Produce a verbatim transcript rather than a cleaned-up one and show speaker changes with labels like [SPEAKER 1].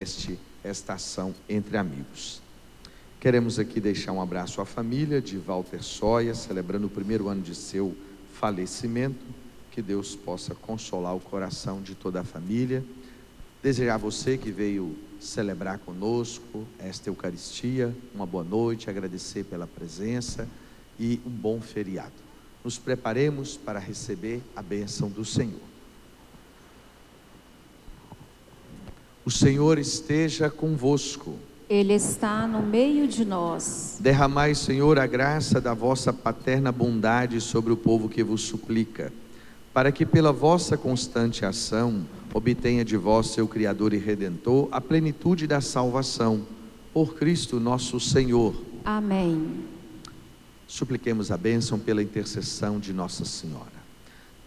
[SPEAKER 1] este, esta ação entre amigos. Queremos aqui deixar um abraço à família de Walter Soia, celebrando o primeiro ano de seu falecimento. Que Deus possa consolar o coração de toda a família. Desejar a você que veio celebrar conosco esta Eucaristia uma boa noite, agradecer pela presença e um bom feriado. Nos preparemos para receber a bênção do Senhor. O Senhor esteja convosco.
[SPEAKER 2] Ele está no meio de nós.
[SPEAKER 1] Derramai, Senhor, a graça da vossa paterna bondade sobre o povo que vos suplica, para que pela vossa constante ação obtenha de vós, seu Criador e Redentor, a plenitude da salvação. Por Cristo nosso Senhor.
[SPEAKER 2] Amém.
[SPEAKER 1] Supliquemos a bênção pela intercessão de Nossa Senhora.